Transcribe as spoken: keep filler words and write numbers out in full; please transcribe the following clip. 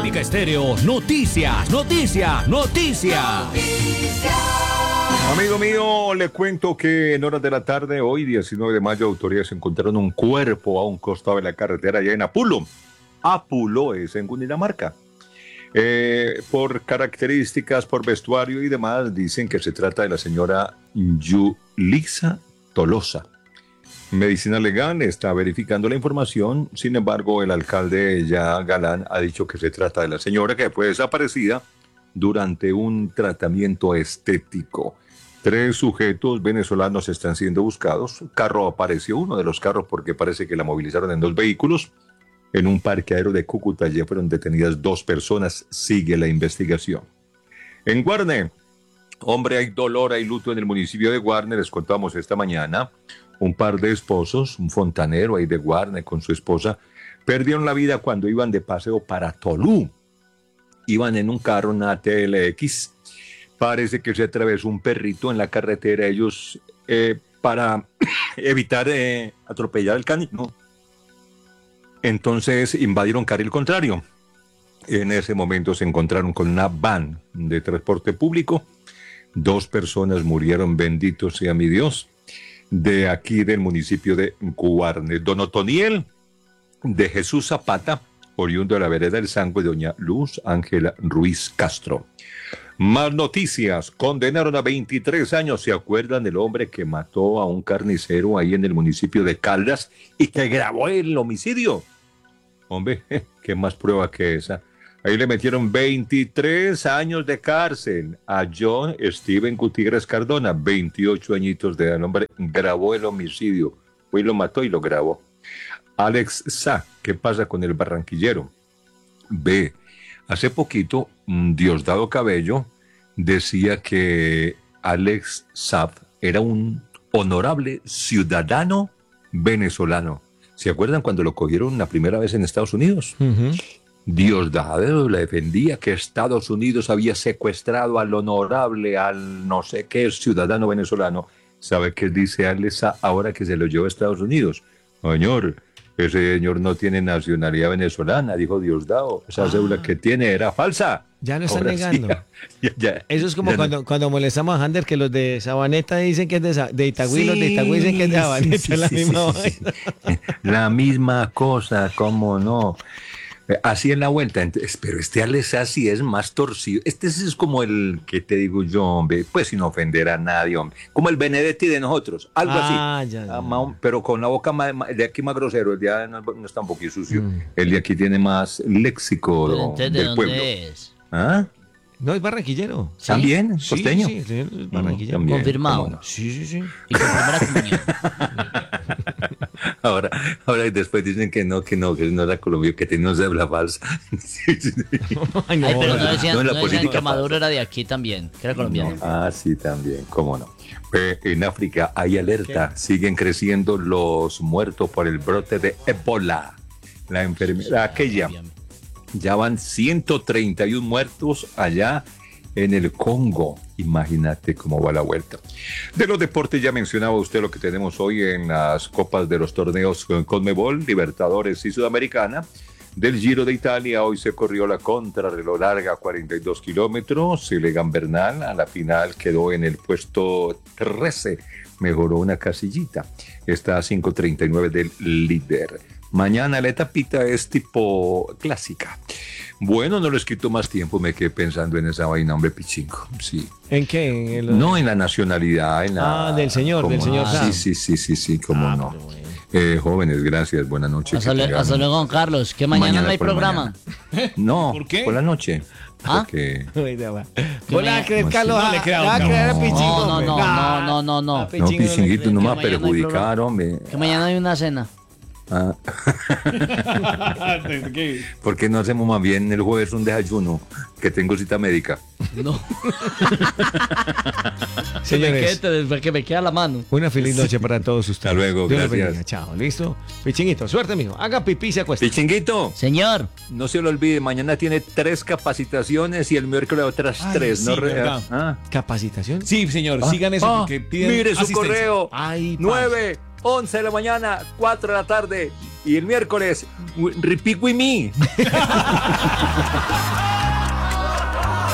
Estéreo, noticias, noticias, noticias. Amigo mío, le cuento que en horas de la tarde, hoy diecinueve de mayo, autoridades encontraron un cuerpo a un costado de la carretera allá en Apulo. Apulo es en Cundinamarca. Eh, por características, por vestuario y demás, dicen que se trata de la señora Yulisa Tolosa. Medicina Legal está verificando la información, sin embargo, el alcalde ya Galán ha dicho que se trata de la señora que fue desaparecida durante un tratamiento estético. Tres sujetos venezolanos están siendo buscados. Carro apareció, uno de los carros, porque parece que la movilizaron en dos vehículos. En un parqueadero de Cúcuta ya fueron detenidas dos personas. Sigue la investigación. En Guarne, hombre, hay dolor, hay luto en el municipio de Guarne. Les contamos esta mañana. Un par de esposos, un fontanero ahí de Guarne con su esposa, perdieron la vida cuando iban de paseo para Tolú. Iban en un carro, una T L X. Parece que se atravesó un perrito en la carretera. Ellos, eh, para evitar eh, atropellar el canino, entonces invadieron carril contrario. En ese momento se encontraron con una van de transporte público. Dos personas murieron, bendito sea mi Dios, de aquí del municipio de Guarne. Don Otoniel de Jesús Zapata, oriundo de la vereda del Sangre, doña Luz Ángela Ruiz Castro. Más noticias. Condenaron a veintitrés años. ¿Se acuerdan del hombre que mató a un carnicero ahí en el municipio de Caldas y que grabó el homicidio? Hombre, ¿qué más prueba que esa? Ahí le metieron veintitrés años de cárcel a John Steven Gutiérrez Cardona, veintiocho añitos de edad. El hombre grabó el homicidio, fue y lo mató y lo grabó. Alex Sá, ¿qué pasa con el barranquillero? B, hace poquito, Diosdado Cabello decía que Alex Sá era un honorable ciudadano venezolano. ¿Se acuerdan cuando lo cogieron la primera vez en Estados Unidos? Uh-huh. Diosdado le defendía que Estados Unidos había secuestrado al honorable, al no sé qué ciudadano venezolano. ¿Sabe qué dice Alex ahora que se lo llevó a Estados Unidos? Señor, ese señor no tiene nacionalidad venezolana, dijo Diosdado. Esa ah, cédula que tiene era falsa. Ya no está negando. Sí, ya, ya, Eso es como cuando, no. cuando molestamos a Hander, que los de Sabaneta dicen que es de, de Itagüí, sí, los de Itagüí dicen que es de Sabaneta. Sí, sí, la, sí, misma sí, sí. la misma cosa, ¿cómo no? Así en la vuelta, pero este Alex así es más torcido. Este es como el que te digo yo, hombre, pues sin ofender a nadie, hombre. Como el Benedetti de nosotros, algo ah, así. Ya, ya, ah, ya. Pero con la boca más, el de aquí más grosero, el de allá no, no está un poquito sucio. Mm. El de aquí tiene más léxico do, del ¿de pueblo. ¿Dónde es? ¿Ah? No, es barranquillero. ¿Sí? ¿También? Sí, ¿Costeño? Sí, sí, es barranquillero. También, confirmado. No? Sí, sí, sí. Y con primera comunión. Ahora, ahora después dicen que no, que no, que no era colombiano, que tenía una cédula falsa. Sí, sí. Ay, no, Ay, pero no decían, no, no decían que Maduro era de aquí también, que era colombiano. No, ah, sí, también, cómo no. Eh, en África hay alerta, ¿qué? Siguen creciendo los muertos por el brote de Ébola, la enfermedad aquella. Ya van ciento treinta y uno muertos allá en el Congo. Imagínate cómo va la vuelta. De los deportes, ya mencionaba usted lo que tenemos hoy en las copas de los torneos Conmebol, Libertadores y Sudamericana. Del Giro de Italia, hoy se corrió la contrarreloj larga, cuarenta y dos kilómetros. Legan Bernal a la final quedó en el puesto trece, mejoró una casillita. Está a cinco treinta y nueve del líder. Mañana la etapita es tipo clásica. Bueno, no les quito más tiempo, me quedé pensando en esa vaina, hombre, pichingo. Sí. ¿En qué? ¿En el... No, en la nacionalidad. En la, ah, del señor, del señor ah, Sí, sí, sí, sí, sí, cómo ah, no. Bueno. Eh, jóvenes, gracias, buenas noches. Hasta, le, hasta luego, don Carlos, que mañana, mañana no hay programa. Mañana. No, ¿por qué? Por la noche. ¿Ah? Porque... Hola, a creer, Carlos, no le queda no, no, no, no, no, no, no, no. No, pichinguito, no nomás perjudicar, hombre. Que mañana hay una cena. Ah. ¿Por qué no hacemos más bien el jueves un desayuno? Que tengo cita médica. No. Señores, Que me, quede, que me queda la mano. una feliz noche para todos ustedes. Hasta luego, Dios los gracias. bendiga. Chao, ¿listo? Pichinguito, suerte, mijo. Haga pipí y se acuesta. Pichinguito, Señor. no se lo olvide, mañana tiene tres capacitaciones y el miércoles otras Ay, tres. ¿no? sí, Re- verdad. ah. ¿Capacitación? Sí, señor, sigan eso Ah, porque piden mire su asistencia. correo. Ay, nueve, once de la mañana, cuatro de la tarde. Y el miércoles, repeat with me.